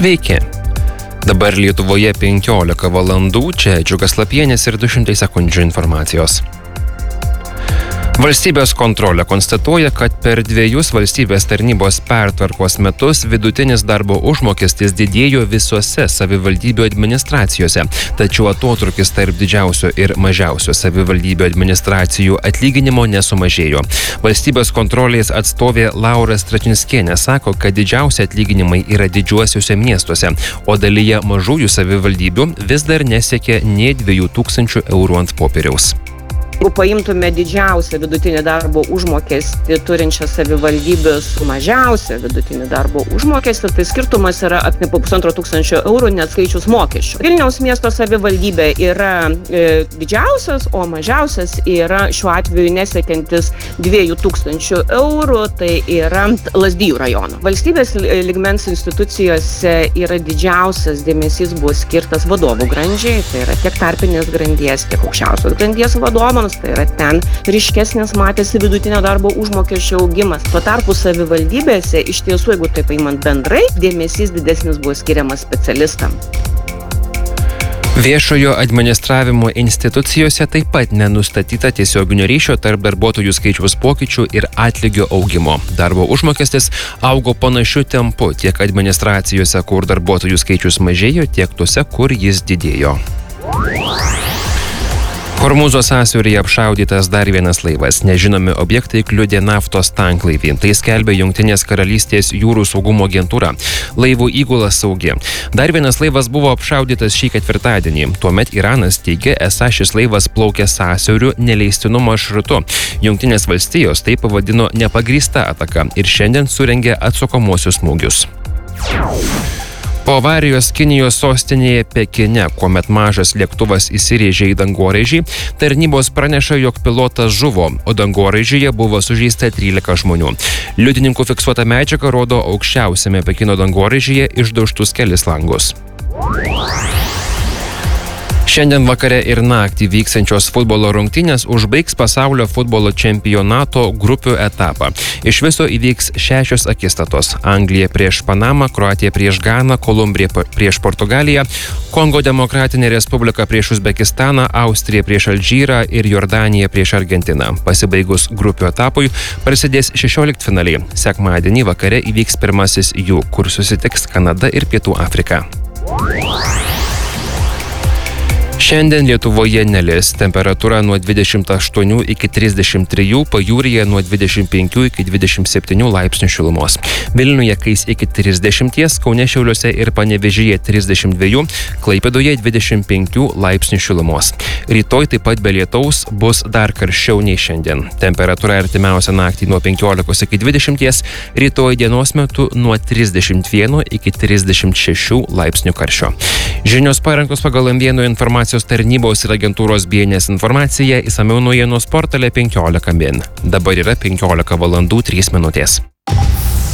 Sveiki. Dabar Lietuvoje 15 valandų, čia Džiugas Lapienis ir 200 sekundžių informacijos. Valstybės kontrolė konstatuoja, kad per 2 valstybės tarnybos pertvarkos metus vidutinis darbo užmokestis didėjo visose savivaldybių administracijose, tačiau atotrūkis tarp didžiausio ir mažiausio savivaldybių administracijų atlyginimo nesumažėjo. Valstybės kontrolės atstovė Laura Stračinskienė sako, kad didžiausi atlyginimai yra didžiuosiuose miestuose, o dalyje mažųjų savivaldybių vis dar nesiekia nė 2000 eurų ant popieriaus. Jeigu paimtume didžiausią vidutinį darbo užmokestį turinčias savivaldybės su mažiausią vidutinį darbo užmokestį, tai skirtumas yra apie 1500 eurų neatskaičius mokesčių. Vilniaus miesto savivaldybė yra didžiausias, o mažiausias yra šiuo atveju nesiekiantis 2000 eurų, tai yra Lazdijų rajono. Valstybės lygmens institucijose yra didžiausias dėmesys buvo skirtas vadovų grandžiai, tai yra tiek tarpinės grandies, tiek aukščiausios grandies vadovams. Tai yra ten ryškesnis matėsi vidutinio darbo užmokesčio augimas. Tuo tarpu savivaldybėse iš tiesų, jeigu taip paimant bendrai, dėmesys didesnis buvo skiriamas specialistam. Viešojo administravimo institucijose taip pat nenustatyta tiesioginio ryšio tarp darbuotojų skaičiaus pokyčių ir atlygio augimo. Darbo užmokestis augo panašiu tempu tiek administracijose, kur darbuotojų skaičius mažėjo, tiek tose, kur jis didėjo. Hormūzo sąsiauryje apšaudytas dar vienas laivas. Nežinomi objektai kliudė naftos tanklaivį. Tai skelbia Jungtinės karalystės jūrų saugumo agentūra. Laivų įgula saugi. Dar vienas laivas buvo apšaudytas šį ketvirtadienį. Tuomet Iranas teigia, esą šis laivas plaukė sąsiauriu neleistinu maršrutu. Jungtinės valstijos tai pavadino nepagrįsta ataka ir šiandien surengė atsakomuosius smūgius. Po avarijos Kinijos sostinėje Pekine, kuomet mažas lėktuvas įsirėžė į dangoraižį, tarnybos praneša, jog pilotas žuvo, o dangoraižyje buvo sužeista 13 žmonių. Liudininkų fiksuota medžiaga rodo aukščiausiame Pekino dangoraižyje išdaužtus kelis langus. Šiandien vakare ir naktį vyksiančios futbolo rungtynės užbaigs pasaulio futbolo čempionato grupių etapą. Iš viso įvyks 6 akistatos. Anglija prieš Panamą, Kroatija prieš Ganą, Kolumbija prieš Portugaliją, Kongo Demokratinė Respublika prieš Uzbekistaną, Austrija prieš Alžyrą ir Jordanija prieš Argentiną. Pasibaigus grupių etapui prasidės 16 finaliai. Sekmadienį vakare įvyks pirmasis jų, kur susitiks Kanada ir Pietų Afrika. Šiandien Lietuvoje nelis, temperatūra nuo 28 iki 33, pajūryje nuo 25 iki 27 laipsnių šilumos. Vilniuje kais iki 30, Kaune, Šiauliuose ir Panevėžyje 32, Klaipėdoje 25 laipsnių šilumos. Rytoj taip pat be lietaus bus dar karščiau nei šiandien. Temperatūra artimiausią naktį nuo 15 iki 20, rytoj dienos metu nuo 31 iki 36 laipsnių karščio. Žinios parengtos pagal M1 informacijos tarnybos ir agentūros BNS informaciją, išsamiau naujienos portale 15 min. Dabar yra 15 valandų 3 minutės.